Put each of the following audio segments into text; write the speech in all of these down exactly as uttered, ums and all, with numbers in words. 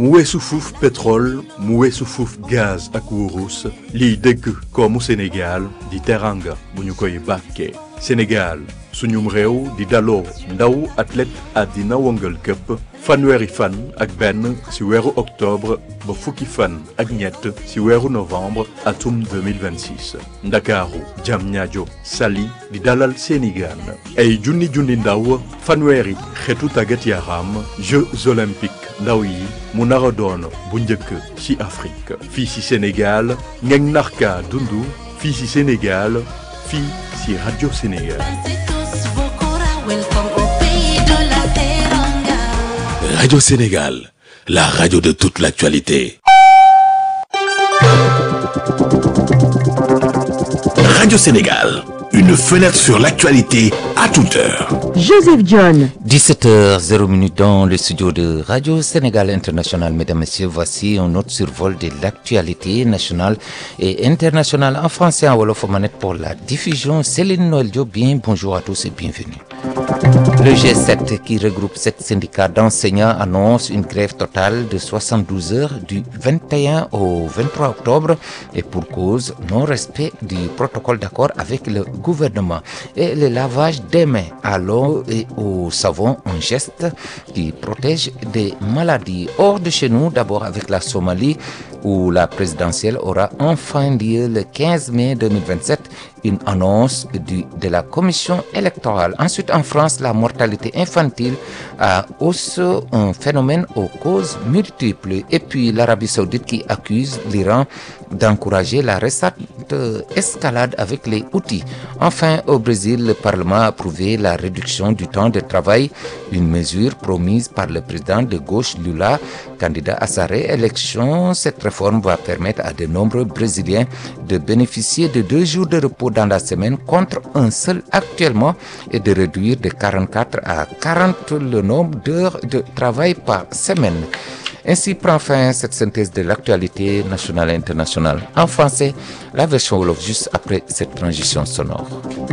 mu weesu fuuf pétrole mu weesu fuuf gaz ak wurus liy dëgg koomu Sénégal di teranga bu ñu koy bàkkee Sénégal suñum réew di daloo ndaw athlète àddina wëngal këpp fanweeri fan ak benn ci weeru octobre ba fukki fan ak ñett ci weeru novembre atum deux mille vingt-six ndakaaru Diamniadio Saly di dalal seeni gaan ay junni junni ndaw fanweeri xeetu tàggat yaram Jeux olympiques ndaw yi mu nar a doon bu njëkk ci Afrique fii ci Sénégal ngeen narka dundu fii ci Sénégal fii ci Radio Sénégal. Radio Sénégal, la radio de toute l'actualité. Radio Sénégal, une fenêtre sur l'actualité à toute heure. Joseph John. dix-sept heures zéro dans le studio de Radio Sénégal International. Mesdames, Messieurs, voici un autre survol de l'actualité nationale et internationale en français en wolof manette pour la diffusion. Céline Noël Diop, bien bonjour à tous et bienvenue. Le G sept, qui regroupe sept syndicats d'enseignants, annonce une grève totale de soixante-douze heures du vingt et un au vingt-trois octobre et pour cause non-respect du protocole d'accord avec le gouvernement et le lavage des mains à l'eau et au savon, un geste qui protège des maladies. Hors de chez nous, d'abord avec la Somalie, où la présidentielle aura enfin lieu le quinze mai deux mille vingt-sept, une annonce du, de la commission électorale. Ensuite, en France, la mortalité infantile a hausse, un phénomène aux causes multiples. Et puis, l'Arabie saoudite qui accuse l'Iran d'encourager la récente escalade avec les Houthis. Enfin, au Brésil, le Parlement a approuvé la réduction du temps de travail, une mesure promise par le président de gauche Lula, candidat à sa réélection. Cette réforme va permettre à de nombreux Brésiliens de bénéficier de deux jours de repos dans la semaine contre un seul actuellement et de réduire de quarante-quatre à quarante le nombre d'heures de travail par semaine. Ainsi prend fin cette synthèse de l'actualité nationale et internationale. En français, la version wolof juste après cette transition sonore.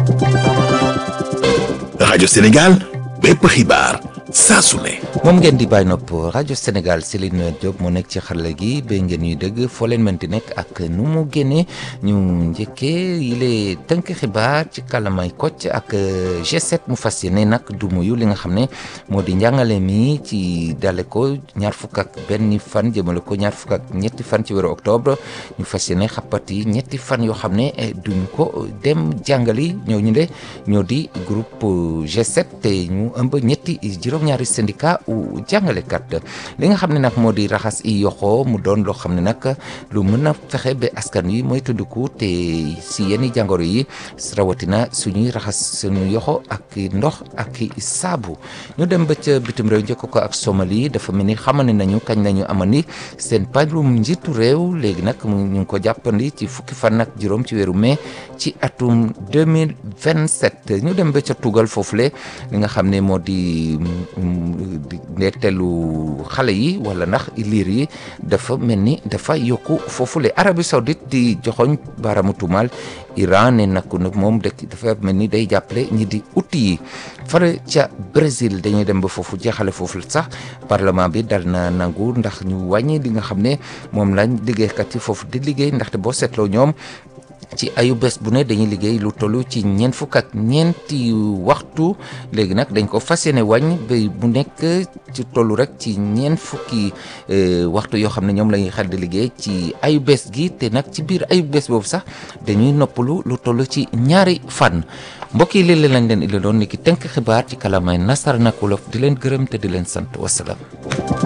Radio Sénégal, bépp xibaar saa su ne. moom ngeen di bàyyi nopp rajo Sénégal Céline Diop moo nekk ci xarala gi ba ngeen ñuy dëgg foo leen mënti nekk ak nu mu génnee ñu njëkkee yile tënk xibaar ci kàllaamay Kocc ak G sept mu fas yéene nag du muyu li nga xam ne moo di njàngale mi ci dale ko ñaar fukk ak benn fan jëmale ko ñaar fukk ak ñetti fan ci weeru octobre ñu fas yéene xappati ñetti fan yoo xam ne duñ ko dem jàngali ñoo ñu de ñoo di groupe G sept te ñu ëmb ñetti juróom ñaari syndicat u jàngalekat li nga xam ne nag moo di raxas i yoxo mu doon loo xam ne nag lu mën a fexe ba askan wi mooy tudduku te si yenn jàngoro yi rawatina suñuy raxas suñu yoxo ak ndox ak saabu. ñu dem ba ca bitim réew njëkk ko ak Somalie dafa mel ni xamane nañu kañ nañu amani seen pajum njiitu réew léegi nag ñu ngi ko jàppandi ci fukki fan ak juróom ci weeru mai ci atum deux mille vingt-sept. ñu dem ba ca tugal foofule li nga xam ne moo di ndeetelu xale yi wala ndax liir yi dafa mel ni dafa yokku foofule. Arabie Saoudite di joxoñ baaraamu tuumaal Iran ne nag nag moom dëkk dafa mel ni day jàppale ñi di Houthi yi. fare ca Brésil dañuy dem ba foofu jeexale foofu sax parlement bi dal na nangu ndax ñu wàññi li nga xam ne moom lañ liggéeykat yi foofu di liggéey ndaxte boo seetloo ñoom ci ayu bés bu ne dañuy liggéey lu toll ci ñeent fukk ak ñeenti waxtu léegi nag dañ ko fas yéene wàññ ba bu nekk ci tollu rek ci ñeent fukki waxtu yoo xam ne ñoom la ñuy xel di liggéey ci ayu bés gi te nag ci biir ayu bés boobu sax dañuy noppalu lu toll ci ñaari fan. mbokk yi léeg-léeg lañ leen indi doon ni ki tënk xibaar ci kàllaamay nasaraan ak wolof di leen gërëm te di leen sant wasalaam.